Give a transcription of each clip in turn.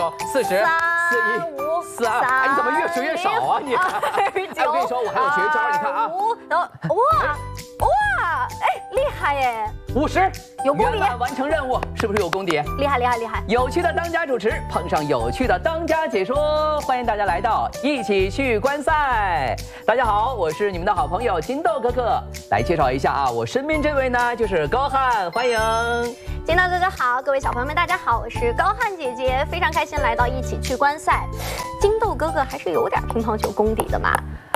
40、41、42，哎，你怎么越学越少啊你？哎，我跟你说，我还有绝招，你看啊。 哇，哎，厉害耶 ！50， 有功底， 完成任务，是不是有功底？ 厉害厉害厉害！ 有趣的当家主持碰上有趣的当家解说，欢迎大家来到一起去观赛。大家好，我是你们的好朋友金豆哥哥，来介绍一下啊，我身边这位呢就是高翰，欢迎。 金豆哥哥好，各位小朋友们大家好，我是高翰姐姐，非常开心来到一起去观赛。金豆哥哥还是有点乒乓球功底的嘛。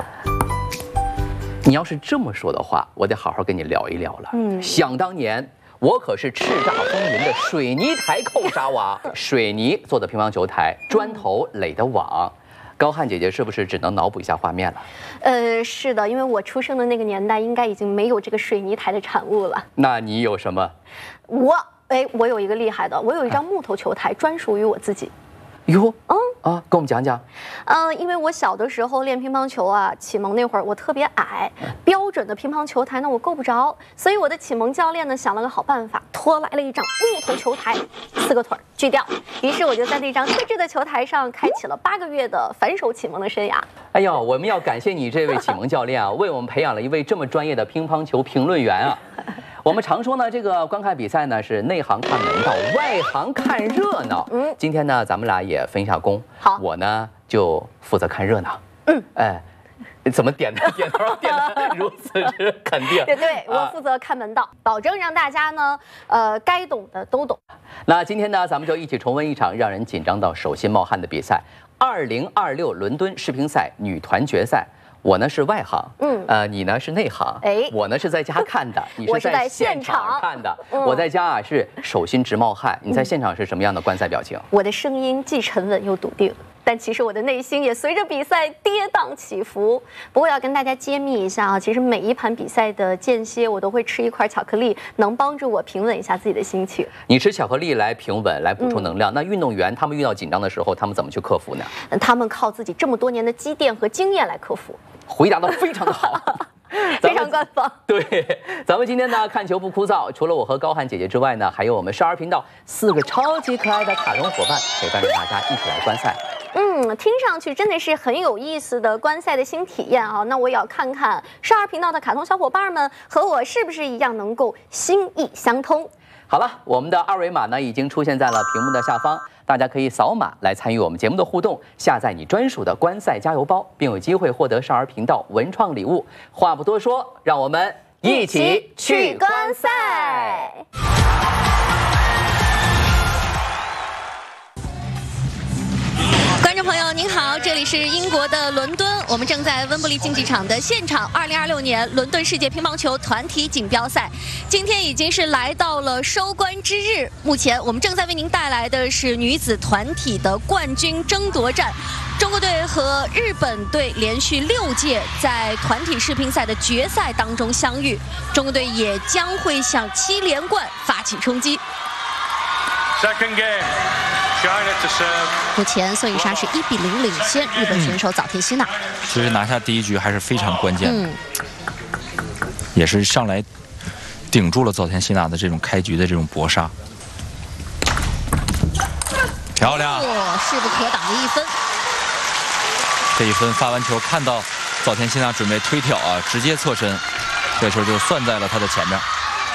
你要是这么说的话，我得好好跟你聊一聊了。想当年，我可是叱咤风云的水泥台扣杀王，水泥做的乒乓球台，砖头垒的网。高翰姐姐是不是只能脑补一下画面了？ 是的，因为我出生的那个年代，应该已经没有这个水泥台的产物了。 那你有什么？ 我有一个厉害的，我有一张木头球台，专属于我自己。 哟，跟我们讲讲。 因为我小的时候练乒乓球啊，启蒙那会儿我特别矮，标准的乒乓球台呢我够不着，所以我的启蒙教练呢想了个好办法，拖来了一张木头球台，4个腿锯掉。于是我就在那张特制的球台上开启了8个月的反手启蒙的生涯。 哎呦，我们要感谢你这位启蒙教练啊，为我们培养了一位这么专业的乒乓球评论员啊。我们常说呢，这个观看比赛呢是内行看门道，外行看热闹。今天呢，咱们俩也分一下工。好，我呢就负责看热闹。怎么点头如此之肯定？ 对，我负责看门道，保证让大家呢，该懂的都懂。 那今天呢，咱们就一起重温一场让人紧张到手心冒汗的比赛——2026伦敦世乒赛女团决赛。我呢是外行，你呢是内行，我呢是在家看的，你是在现场看的。我在家啊是手心直冒汗，你在现场是什么样的观赛表情？ 我的声音既沉稳又笃定，但其实我的内心也随着比赛跌宕起伏。不过要跟大家揭秘一下啊，其实每一盘比赛的间歇，我都会吃一块巧克力，能帮助我平稳一下自己的心情。 你吃巧克力来平稳，来补充能量。那运动员他们遇到紧张的时候，他们怎么去克服呢？ 他们靠自己这么多年的积淀和经验来克服。 回答得非常的好。 非常官方。 对，咱们今天呢看球不枯燥，除了我和高翰姐姐之外呢，还有我们少儿频道4个超级可爱的卡通伙伴陪伴着大家一起来观赛。 听上去真的是很有意思的观赛的新体验啊！那我也要看看少儿频道的卡通小伙伴们和我是不是一样能够心意相通。 好了，我们的2维码呢已经出现在了屏幕的下方，大家可以扫码来参与我们节目的互动，下载你专属的观赛加油包，并有机会获得少儿频道文创礼物。话不多说，让我们一起去观赛。 观众朋友您好，这里是英国的伦敦，我们正在温布利竞技场的现场，2026年伦敦世界乒乓球团体锦标赛，今天已经是来到了收官之日。目前我们正在为您带来的是女子团体的冠军争夺战，中国队和日本队连续6届在团体世乒赛的决赛当中相遇，中国队也将会向7连冠发起冲击。 Second game. 目前宋雨莎是1比0领先日本选手早田希娜。 其实拿下第1局还是非常关键的，也是上来顶住了早田希娜的这种开局的这种搏杀。漂亮！ 势不可挡的1分。 这1分发完球，看到早田希娜准备推挑啊，直接侧身，这球就算在了他的前面。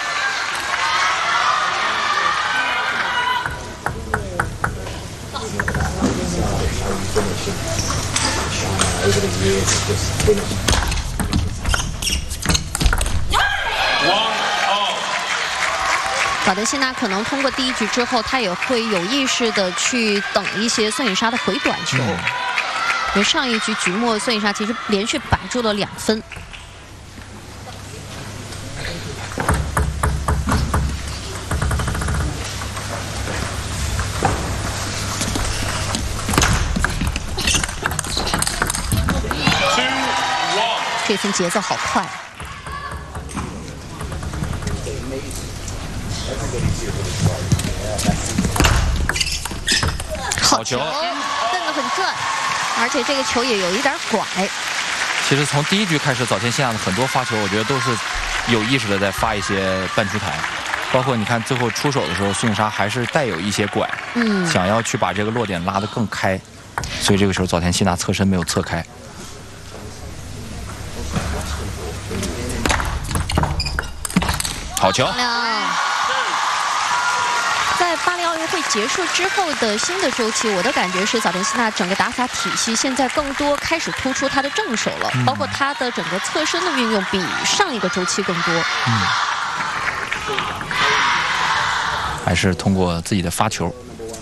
早田希娜可能通过第1局之后，他也会有意识的去等一些孙颖莎的回短球。因为上1局局末，孙颖莎其实连续摆住了2分。这分节奏好快。好球，蹬得很转，而且这个球也有一点拐。 其实从第1局开始，早田希娜的很多发球，我觉得都是有意识的在发一些半出台。 包括你看最后出手的时候，孙颖莎还是带有一些拐，想要去把这个落点拉得更开，所以这个时候早田希娜侧身没有侧开。好球！ 在巴黎奥运会结束之后的新的周期，我的感觉是早田希娜整个打法体系现在更多开始突出她的正手了，包括她的整个侧身的运用比上一个周期更多。 还是通过自己的发球。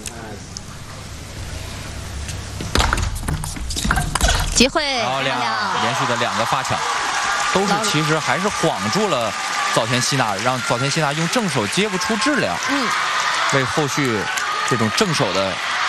机会漂亮，连续的2个发抢，都是其实还是晃住了早田希娜，让早田希娜用正手接不出质量，为后续这种正手的